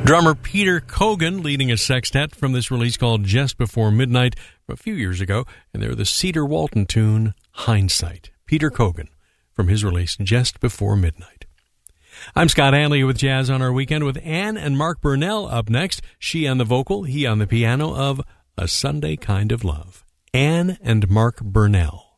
Drummer Peter Cogan leading a sextet from this release called Just Before Midnight a few years ago, and they're the Cedar Walton tune, Hindsight. Peter Cogan from his release Just Before Midnight. I'm Scott Hanley with Jazz on Our Weekend with Ann and Mark Burnell up next. She on the vocal, he on the piano of A Sunday Kind of Love. Ann and Mark Burnell.